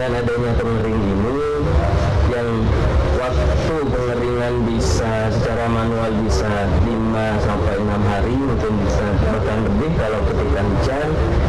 dengan adanya pengering ini yang waktu pengeringan bisa secara manual bisa 5 sampai 6 hari, mungkin bisa bahkan lebih kalau ketika hujan.